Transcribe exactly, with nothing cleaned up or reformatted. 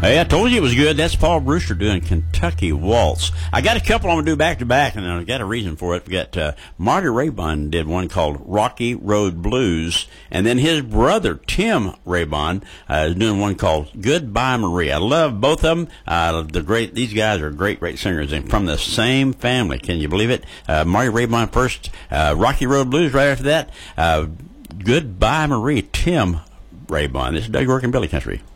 Hey, I told you it was good. That's Paul Brewster doing Kentucky Waltz. I got a couple I'm going to do back to back, and I got a reason for it. We got uh, Marty Raybon did one called Rocky Road Blues, and then his brother, Tim Raybon, uh, is doing one called Goodbye Marie. I love both of them. Uh, the great, these guys are great, great singers, and from the same family. Can you believe it? Uh, Marty Raybon first, uh, Rocky Road Blues right after that. Uh, Goodbye Marie, Tim Raybon. This is Doug York and Billy Country.